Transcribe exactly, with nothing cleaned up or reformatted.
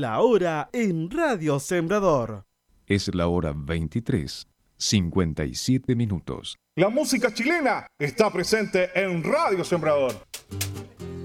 La hora en Radio Sembrador. Es la hora veintitrés, cincuenta y siete minutos. La música chilena está presente en Radio Sembrador.